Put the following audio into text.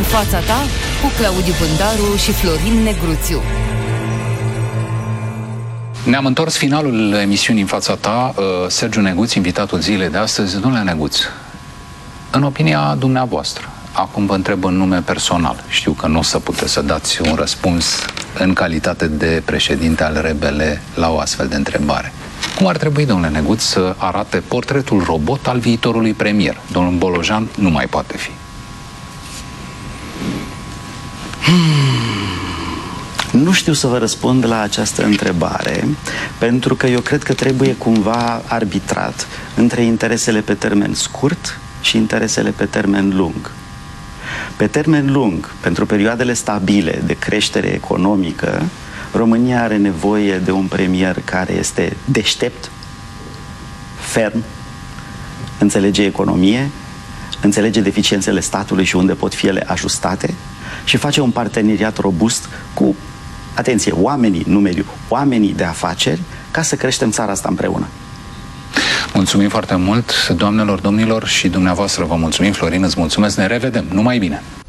fața ta cu Claudiu Bândaru și Florin Negruțiu. Ne-am întors finalul emisiunii În fața ta. Sergiu Neguț, invitatul zilei de astăzi. Domnule Neguț, în opinia dumneavoastră, acum vă întreb în nume personal, știu că nu o să puteți să dați un răspuns în calitate de președinte al RBL la o astfel de întrebare. Cum ar trebui, domnule Neguț, să arate portretul robot al viitorului premier? Domnul Bolojan nu mai poate fi. Nu știu să vă răspund la această întrebare, pentru că eu cred că trebuie cumva arbitrat între interesele pe termen scurt și interesele pe termen lung. Pe termen lung, pentru perioadele stabile de creștere economică, România are nevoie de un premier care este deștept, ferm, înțelege economie, înțelege deficiențele statului și unde pot fi ele ajustate și face un parteneriat robust cu, atenție, oamenii, numeriu, oamenii de afaceri, ca să creștem țara asta împreună. Mulțumim foarte mult, doamnelor, domnilor, și dumneavoastră vă mulțumim. Florin, îți mulțumesc, ne revedem, numai bine!